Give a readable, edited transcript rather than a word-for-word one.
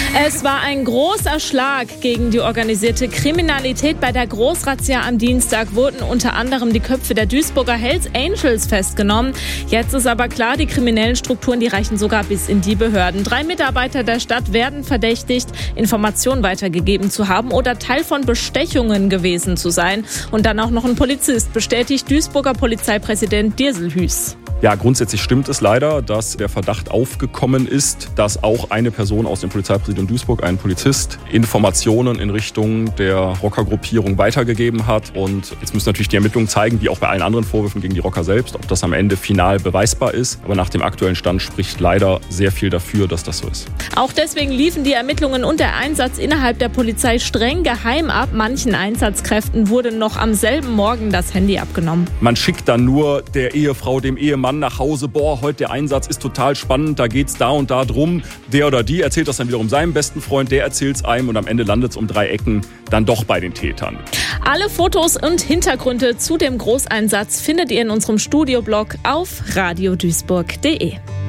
Es war ein großer Schlag gegen die organisierte Kriminalität. Bei der Großrazzia am Dienstag wurden unter anderem die Köpfe der Duisburger Hells Angels festgenommen. Jetzt ist aber klar, die kriminellen Strukturen, die reichen sogar bis in die Behörden. 3 Mitarbeiter der Stadt werden verdächtigt, Informationen weitergegeben zu haben oder Teil von Bestechungen gewesen zu sein. Und dann auch noch ein Polizist, bestätigt Duisburger Polizeipräsident Dirselhüß. Ja, grundsätzlich stimmt es leider, dass der Verdacht aufgekommen ist, dass auch eine Person aus dem Polizeipräsidium Duisburg, ein Polizist, Informationen in Richtung der Rockergruppierung weitergegeben hat. Und jetzt müssen natürlich die Ermittlungen zeigen, wie auch bei allen anderen Vorwürfen gegen die Rocker selbst, ob das am Ende final beweisbar ist. Aber nach dem aktuellen Stand spricht leider sehr viel dafür, dass das so ist. Auch deswegen liefen die Ermittlungen und der Einsatz innerhalb der Polizei streng geheim ab. Manchen Einsatzkräften wurde noch am selben Morgen das Handy abgenommen. Man schickt dann nur der Ehefrau, dem Ehemann nach Hause, heute der Einsatz ist total spannend, da geht's da und da drum. Der oder die erzählt das dann wiederum seinem besten Freund, der erzählt es einem und am Ende landet es um 3 Ecken dann doch bei den Tätern. Alle Fotos und Hintergründe zu dem Großeinsatz findet ihr in unserem Studioblog auf radioduisburg.de.